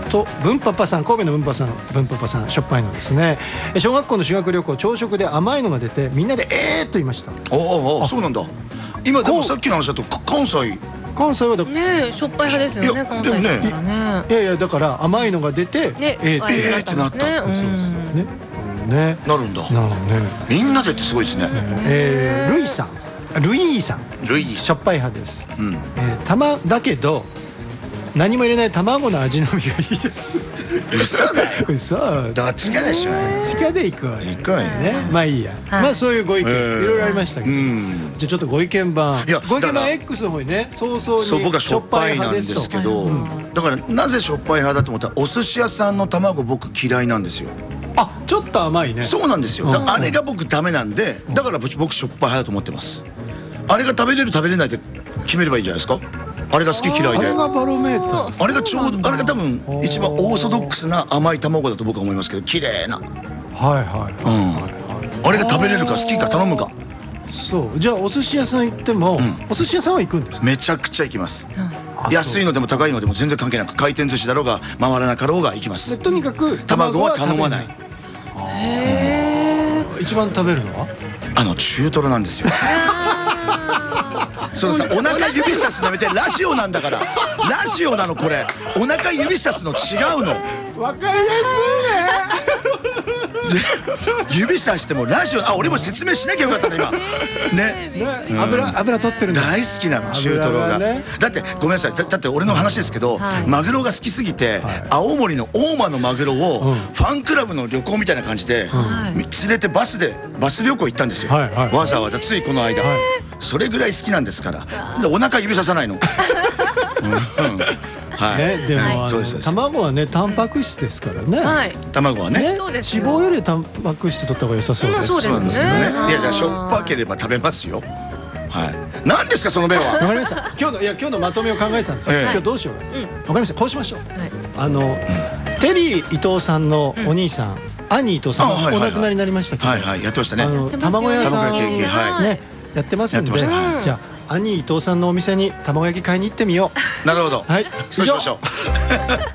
文パパさん、神戸の文パパさん、しょっぱいのですね。小学校の修学旅行、朝食で甘いのが出てみんなでと言いました。 そうなんだ。今でもさっきの話だと関西はね、しょっぱい派ですよね、関西だからね。 いやだから甘いのが出てってなった。 ね、 なるんだ。みんなでってすごいですね。 ルイーさん、しょっぱい派です。だけど何も入れない卵の味のみがいいです。 嘘だよ。 嘘。 どっちかでしょ。 地下で行くわね。まあいいや。まあそういうご意見いろいろありましたけど、じゃあちょっとご意見番 X の方にね、早々に僕はしょっぱいなんですけど、だからなぜしょっぱい派だと思ったら、お寿司屋さんの卵僕嫌いなんですよ。 ちょっと甘いね。 そうなんですよ。あれが僕ダメなんで、だから僕しょっぱい派だと思ってます。あれが食べれる食べれないって決めればいいじゃないですか。あれが好き嫌いで、 あれがバロメーター。 あれが多分一番オーソドックスな甘い卵だと僕は思いますけど、綺麗な。あれが食べれるか好きか頼むか。 そう。じゃあお寿司屋さん行っても、お寿司屋さんは行くんですか？ めちゃくちゃ行きます。安いのでも高いのでも全然関係なく、回転寿司だろうが回らなかろうが行きます。 とにかく卵は頼まない。 一番食べるのは中トロなんですよ。そのさ、お腹指さすのやめて、ラジオなんだから。ラジオなのこれ。お腹指さすの違うの。 わかりやすいね。指さしてもラジオ、俺も説明しなきゃよかったね今ね。 油取ってるんだ。 大好きなの中トロが。だってごめんなさい、だって俺の話ですけど、マグロが好きすぎて青森の大間のマグロをファンクラブの旅行みたいな感じで連れてバス旅行行ったんですよ。わざわざついこの間。それぐらい好きなんですから。でお腹指ささないの。 でも卵はね、タンパク質ですからね。 卵はね、 脂肪よりタンパク質取った方が良さそうです。 そうですね。 いやしょっぱければ食べますよ。何ですかその弁は。 わかりました。今日のまとめを考えてたんですよ。今日どうしようか。わかりました。こうしましょう。テリー伊藤さんのお兄さん、兄伊藤さんお亡くなりになりましたけど、 やってましたね。 卵屋さんねやってますんで、じゃあ兄伊藤さんのお店に卵焼き買いに行ってみよう。 なるほど。そうしましょう。